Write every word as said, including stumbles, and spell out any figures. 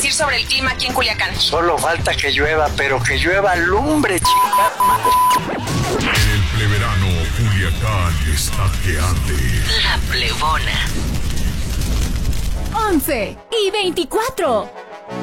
decir sobre el clima aquí en Culiacán? Solo falta que llueva, pero que llueva lumbre, chica. En el pleverano, Culiacán está que arde. La Plebona. once y veinticuatro.